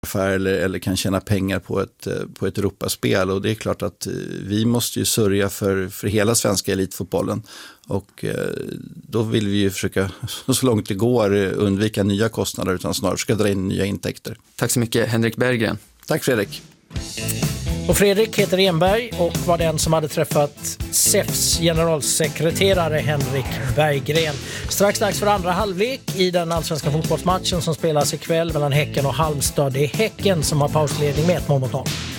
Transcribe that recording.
eller kan tjäna pengar på ett Europaspel, och det är klart att vi måste ju sörja för hela svenska elitfotbollen, och då vill vi ju försöka så långt det går undvika nya kostnader, utan snarare ska dra in nya intäkter. Tack så mycket, Henrik Berggren. Tack Fredrik. Och Fredrik heter Enberg och var den som hade träffat SEFs generalsekreterare Henrik Berggren. Strax dags för andra halvlek i den allsvenska fotbollsmatchen som spelas ikväll mellan Häcken och Halmstad. Det är Häcken som har pausledning med 1-0.